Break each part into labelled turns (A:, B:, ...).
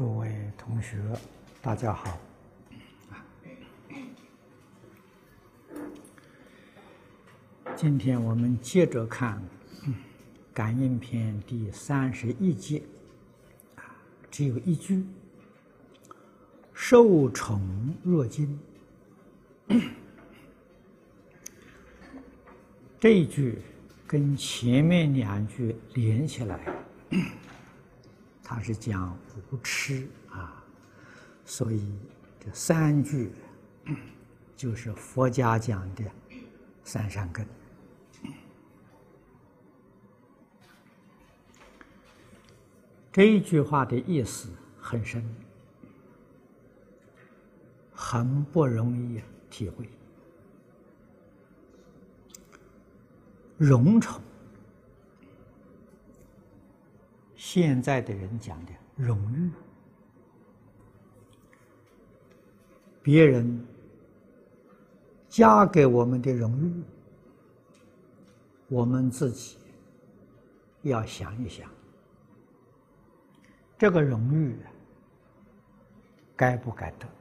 A: 诸位同学，大家好。今天我们接着看《感应篇》第31节，只有一句：“受宠若惊。”这一句跟前面两句连起来，它是讲无痴啊，所以这三句就是佛家讲的三善根。这一句话的意思很深，很不容易体会。荣宠，现在的人讲的荣誉，别人加给我们的荣誉，我们自己要想一想，这个荣誉该不该得？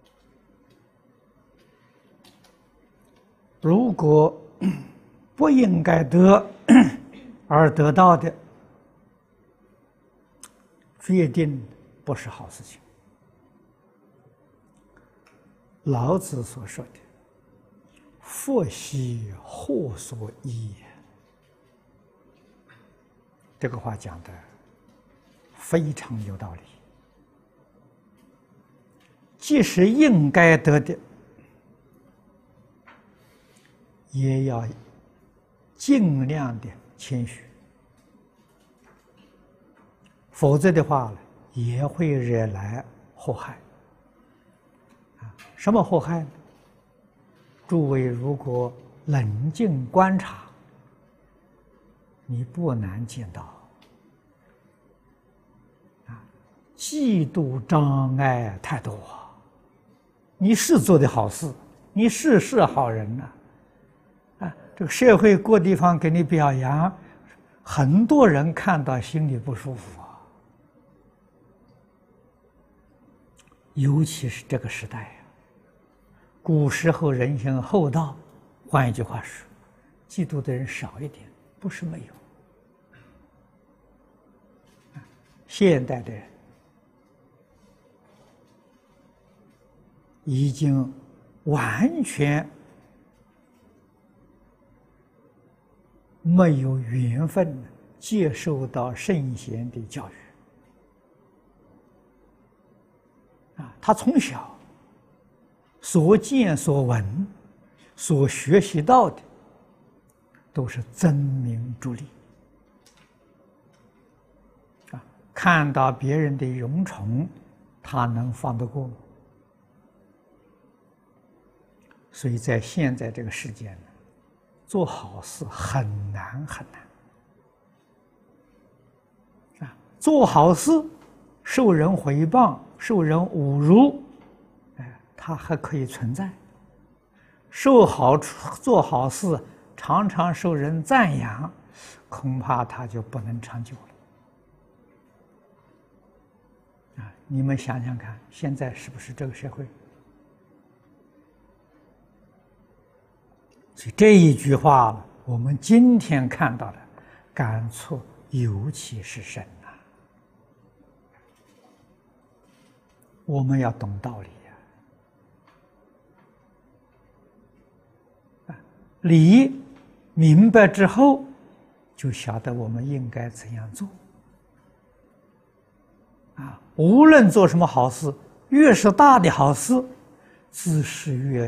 A: 如果不应该得而得到的，决定不是好事情。老子所说的“祸兮祸所依”，这个话讲的非常有道理。即使应该得的，也要尽量的谦虚，否则的话也会惹来祸害。什么祸害呢？诸位如果冷静观察，你不难见到，嫉妒障碍太多。你是做的好事，你是好人呐。这个社会各地方给你表扬，很多人看到心里不舒服啊。尤其是这个时代古时候人心厚道，换一句话说，嫉妒的人少一点，不是没有。现代的人已经完全没有缘分接受到圣贤的教育他从小所见所闻所学习到的都是争名逐利看到别人的荣宠，他能放得过吗？所以在现在这个世界呢，做好事很难很难做好事受人诽谤受人侮辱它还可以存在，做好事常常受人赞扬，恐怕它就不能长久了你们想想看，现在是不是这个社会？所以这一句话我们今天看到的感触尤其是深我们要懂道理理明白之后，就晓得我们应该怎样做无论做什么好事，越是大的好事，自是越